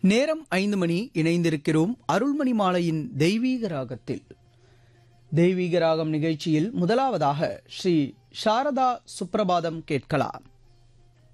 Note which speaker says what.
Speaker 1: நேரம் 5 மணி. இணைந்திருக்கிறோம் அருள்மணி மாலையின் தெய்வீக ராகத்தில். தெய்வீக ராகம் நிகழ்ச்சியில் முதலாவதாக ஸ்ரீ சாரதா சுப்ரபாதம் கேட்கலாம்.